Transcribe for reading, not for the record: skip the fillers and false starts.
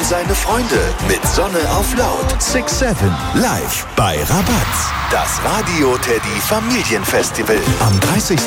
und seine Freunde mit Sonne auf Laut. 6-7 live bei Rabatz. Das Radio Teddy Familienfestival am 30.